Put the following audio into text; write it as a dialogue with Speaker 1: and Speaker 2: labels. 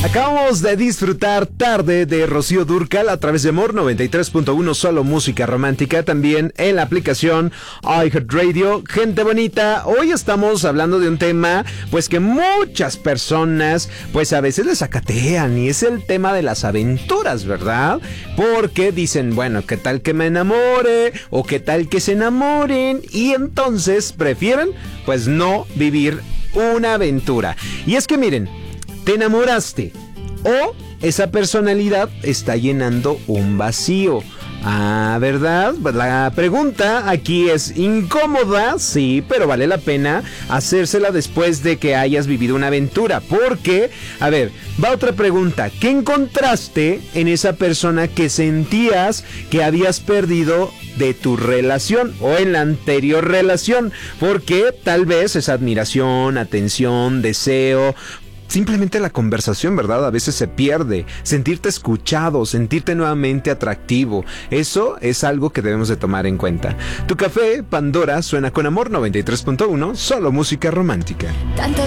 Speaker 1: Acabamos de disfrutar Tarde de Rocío Dúrcal a través de Amor 93.1, solo música romántica, también en la aplicación iHeartRadio. Gente bonita, hoy estamos hablando de un tema pues que muchas personas pues a veces les sacatean, y es el tema de las aventuras, ¿verdad? Porque dicen, bueno, ¿qué tal que me enamore? O ¿qué tal que se enamoren? Y entonces prefieren pues no vivir una aventura. Y es que miren, te enamoraste o esa personalidad está llenando un vacío. Ah, ¿verdad? La pregunta aquí es incómoda, sí, pero vale la pena hacérsela después de que hayas vivido una aventura. Porque, a ver, va otra pregunta. ¿Qué encontraste en esa persona que sentías que habías perdido de tu relación o en la anterior relación? Porque tal vez es admiración, atención, deseo, simplemente la conversación, ¿verdad? A veces se pierde. Sentirte escuchado, sentirte nuevamente atractivo. Eso es algo que debemos de tomar en cuenta. Tu café Pandora suena con Amor 93.1, solo música romántica.